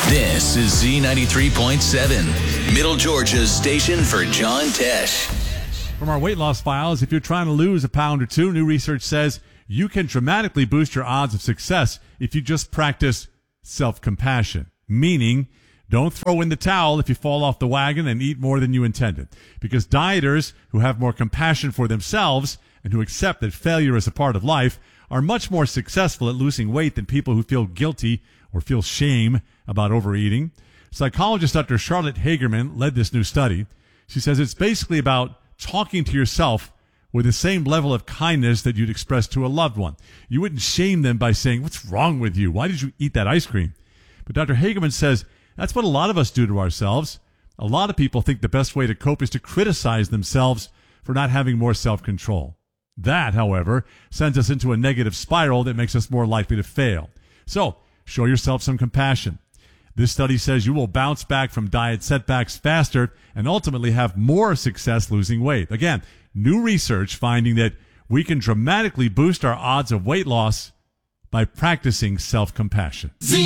This is Z93.7, Middle Georgia's station for John Tesh. From our weight loss files, if you're trying to lose a pound or two, new research says you can dramatically boost your odds of success if you just practice self-compassion, meaning don't throw in the towel if you fall off the wagon and eat more than you intended. Because dieters who have more compassion for themselves and who accept that failure is a part of life are much more successful at losing weight than people who feel guilty or feel shame about overeating. Psychologist Dr. Charlotte Hagerman led this new study. She says it's basically about talking to yourself with the same level of kindness that you'd express to a loved one. You wouldn't shame them by saying, "What's wrong with you? Why did you eat that ice cream?" But Dr. Hagerman says that's what a lot of us do to ourselves. A lot of people think the best way to cope is to criticize themselves for not having more self-control. That, however, sends us into a negative spiral that makes us more likely to fail. So, show yourself some compassion. This study says you will bounce back from diet setbacks faster and ultimately have more success losing weight. Again, new research finding that we can dramatically boost our odds of weight loss by practicing self-compassion.